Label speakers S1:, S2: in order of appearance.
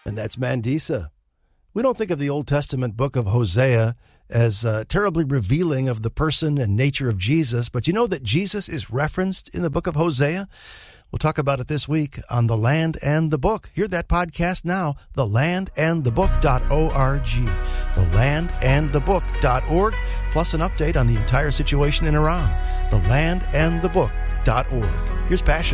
S1: And that's Mandisa. We don't think of the Old Testament book of Hosea as terribly revealing of the person and nature of Jesus, but you know that Jesus is referenced in the book of Hosea? We'll talk about it this week on The Land and the Book. Hear that podcast now, thelandandthebook.org. Thelandandthebook.org, plus an update on the entire situation in Iran. Thelandandthebook.org. Here's Passion.